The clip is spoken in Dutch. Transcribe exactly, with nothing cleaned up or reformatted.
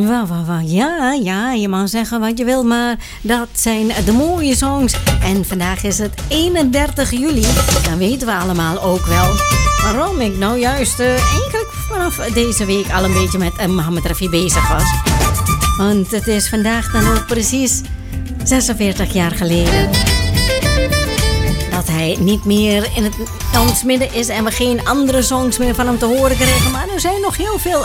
Wa, wa, wa. Ja, ja, je mag zeggen wat je wil, maar dat zijn de mooie songs. En vandaag is het eenendertig juli. Dan weten we allemaal ook wel waarom ik nou juist uh, eigenlijk vanaf deze week al een beetje met uh, Mohammed Rafi bezig was. Want het is vandaag dan ook precies zesenveertig jaar geleden dat hij niet meer in het, ons midden is en we geen andere songs meer van hem te horen kregen. Maar er zijn nog heel veel